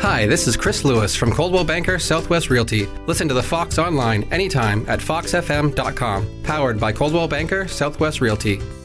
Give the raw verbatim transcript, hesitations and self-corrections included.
Hi, this is Chris Lewis from Coldwell Banker Southwest Realty. Listen to the Fox online anytime at fox f m dot com. Powered by Coldwell Banker Southwest Realty.